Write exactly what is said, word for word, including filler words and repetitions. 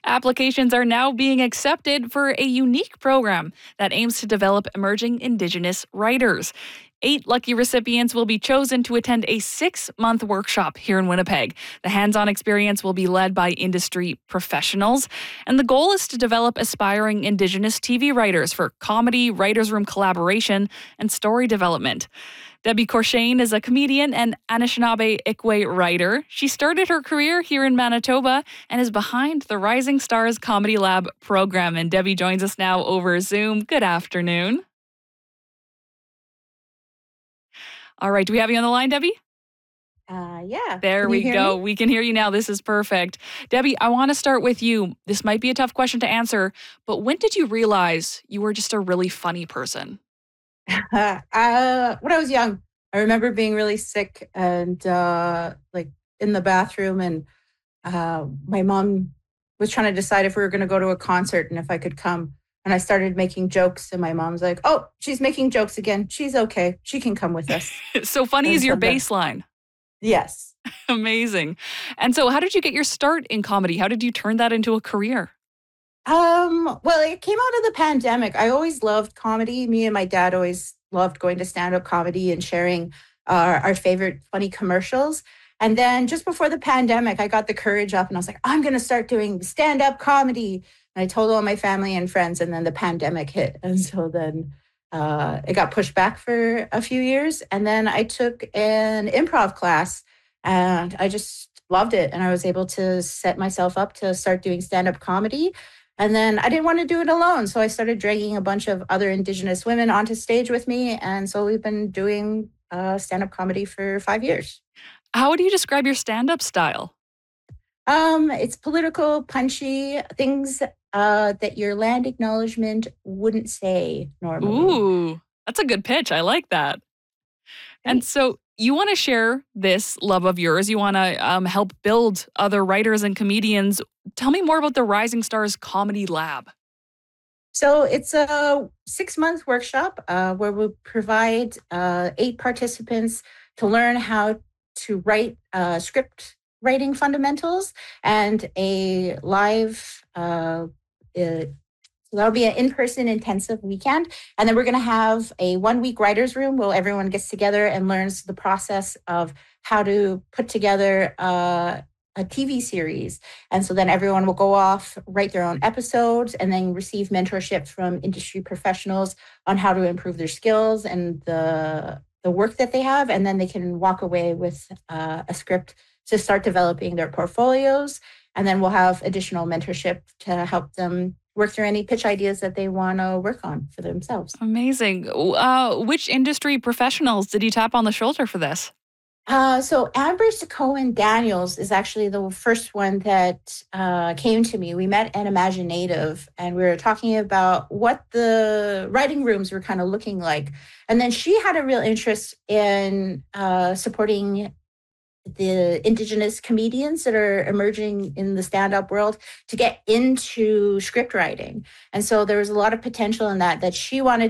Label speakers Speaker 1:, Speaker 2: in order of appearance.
Speaker 1: Applications are now being accepted for a unique program that aims to develop emerging Indigenous writers. Eight lucky recipients will be chosen to attend a six month workshop here in Winnipeg. The hands on experience will be led by industry professionals, and the goal is to develop aspiring Indigenous T V writers for comedy, writers' room collaboration, and story development. Debbie Corshane is a comedian and Anishinaabe Ikwe writer. She started her career here in Manitoba and is behind the Rising Stars Comedy Lab program. And Debbie joins us now over Zoom. Good afternoon. All right, do we have you on the line, Debbie?
Speaker 2: Uh, yeah.
Speaker 1: There
Speaker 2: Can you
Speaker 1: we
Speaker 2: hear
Speaker 1: go.
Speaker 2: me?
Speaker 1: We can hear you now. This is perfect. Debbie, I want to start with you. This might be a tough question to answer, but when did you realize you were just a really funny person?
Speaker 2: uh, when I was young, I remember being really sick and uh, like in the bathroom, and uh, my mom was trying to decide if we were going to go to a concert and if I could come. And I started making jokes, and my mom's like, "Oh, she's making jokes again. She's okay. She can come with us."
Speaker 1: So funny
Speaker 2: And
Speaker 1: is your
Speaker 2: so then,
Speaker 1: baseline.
Speaker 2: yes.
Speaker 1: Amazing. And so, how did you get your start in comedy? How did you turn that into a career?
Speaker 2: Um, well, it came out of the pandemic. I always loved comedy. Me and my dad always loved going to stand-up comedy and sharing our, our favorite funny commercials. And then just before the pandemic, I got the courage up and I was like, I'm going to start doing stand-up comedy. And I told all my family and friends, and then the pandemic hit. And so then uh, it got pushed back for a few years. And then I took an improv class and I just loved it. And I was able to set myself up to start doing stand-up comedy. And then I didn't want to do it alone. So I started dragging a bunch of other Indigenous women onto stage with me. And so we've been doing uh, stand up comedy for five years.
Speaker 1: How would you describe your stand up style?
Speaker 2: Um, it's political, punchy, things uh, that your land acknowledgement wouldn't say normally.
Speaker 1: Ooh, that's a good pitch. I like that. And
Speaker 2: Thanks.
Speaker 1: so, you want to share this love of yours. You want to um, help build other writers and comedians. Tell me more about the Rising Stars Comedy Lab.
Speaker 2: So it's a six month workshop uh, where we provide uh, eight participants to learn how to write uh, script writing fundamentals and a live. Uh, uh, so that'll be an in-person intensive weekend, and then we're going to have a one-week writers' room where everyone gets together and learns the process of how to put together uh, a T V series. And so then everyone will go off, write their own episodes, and then receive mentorship from industry professionals on how to improve their skills and the the work that they have. And then they can walk away with uh, a script to start developing their portfolios. And then we'll have additional mentorship to help them work through any pitch ideas that they want to work on for themselves.
Speaker 1: Amazing. Uh, which industry professionals did you tap on the shoulder for this?
Speaker 2: Uh, so Amber Cohen Daniels is actually the first one that uh, came to me. We met at Imaginative, and we were talking about what the writing rooms were kind of looking like. And then she had a real interest in uh, supporting the Indigenous comedians that are emerging in the stand-up world to get into script writing. And so there was a lot of potential in that, that she wanted